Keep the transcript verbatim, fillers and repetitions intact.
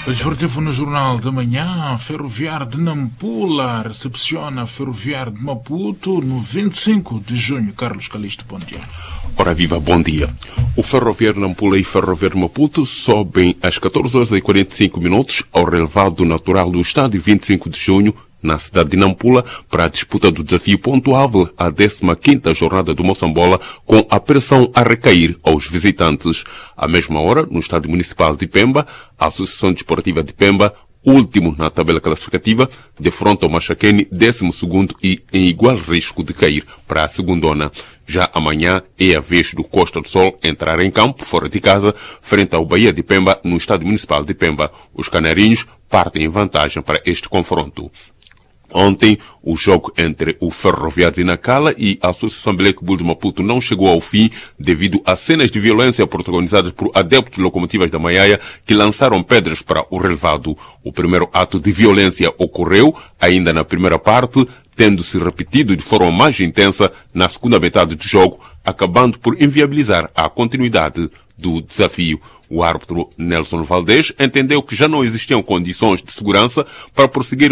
Desportivo no Jornal da Manhã. Ferroviário de Nampula recepciona Ferroviário de Maputo no vinte e cinco de junho. Carlos Calixto, bom dia. Ora viva, bom dia. O Ferroviário de Nampula e Ferroviário de Maputo sobem às catorze horas e quarenta e cinco minutos ao relevado natural do estádio vinte e cinco de junho, na cidade de Nampula, para a disputa do desafio pontuável à décima quinta jornada do Moçambola, com a pressão a recair aos visitantes. À mesma hora, no estádio municipal de Pemba, a Associação Desportiva de Pemba, último na tabela classificativa, defronta o Machaquene, décimo segundo e em igual risco de cair para a segundona. Já amanhã é a vez do Costa do Sol entrar em campo, fora de casa, frente ao Bahia de Pemba, no estádio municipal de Pemba. Os canarinhos partem em vantagem para este confronto. Ontem, o jogo entre o Ferroviário de Nacala e a Associação Black Bull de Maputo não chegou ao fim devido a cenas de violência protagonizadas por adeptos de locomotivas da Maiaia que lançaram pedras para o relevado. O primeiro ato de violência ocorreu ainda na primeira parte, tendo-se repetido de forma mais intensa na segunda metade do jogo, acabando por inviabilizar a continuidade do desafio. O árbitro Nelson Valdez entendeu que já não existiam condições de segurança para prosseguir